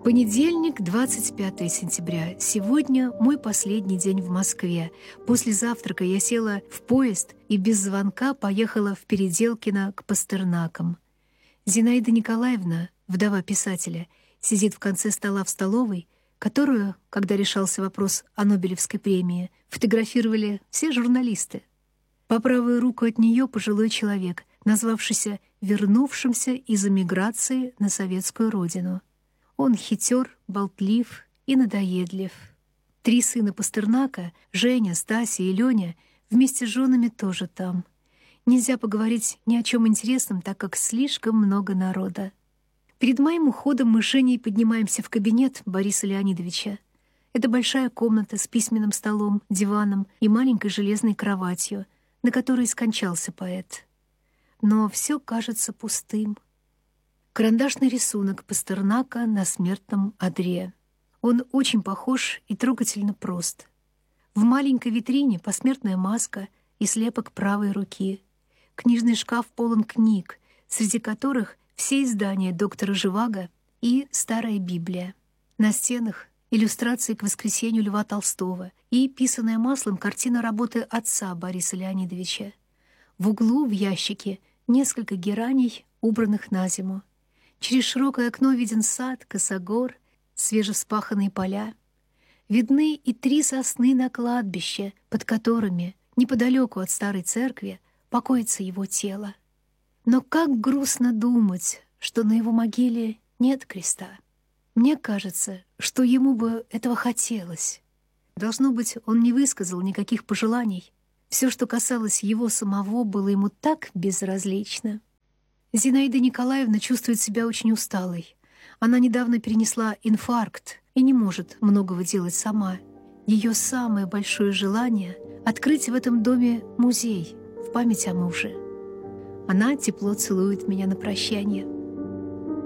Понедельник, 25 сентября. Сегодня мой последний день в Москве. После завтрака я села в поезд и без звонка поехала в Переделкино к Пастернакам. Зинаида Николаевна, вдова писателя, сидит в конце стола в столовой, которую, когда решался вопрос о Нобелевской премии, фотографировали все журналисты. По правую руку от нее пожилой человек, назвавшийся вернувшимся из эмиграции на советскую родину. Он хитер, болтлив и надоедлив. 3 сына Пастернака, Женя, Стася и Леня, вместе с женами тоже там. Нельзя поговорить ни о чем интересном, так как слишком много народа. Перед моим уходом мы с Женей поднимаемся в кабинет Бориса Леонидовича. Это большая комната с письменным столом, диваном и маленькой железной кроватью, на которой скончался поэт. Но все кажется пустым. Карандашный рисунок Пастернака на смертном одре. Он очень похож и трогательно прост. В маленькой витрине посмертная маска и слепок правой руки. Книжный шкаф полон книг, среди которых все издания доктора Живаго и Старая Библия. На стенах иллюстрации к «Воскресенью» Льва Толстого и писаная маслом картина работы отца Бориса Леонидовича. В углу в ящике несколько гераней, убранных на зиму. Через широкое окно виден сад, косогор, свежевспаханные поля. Видны и 3 сосны на кладбище, под которыми, неподалеку от старой церкви, покоится его тело. Но как грустно думать, что на его могиле нет креста. Мне кажется, что ему бы этого хотелось. Должно быть, он не высказал никаких пожеланий. Все, что касалось его самого, было ему так безразлично. Зинаида Николаевна чувствует себя очень усталой. Она недавно перенесла инфаркт и не может многого делать сама. Ее самое большое желание — открыть в этом доме музей в память о муже. Она тепло целует меня на прощание.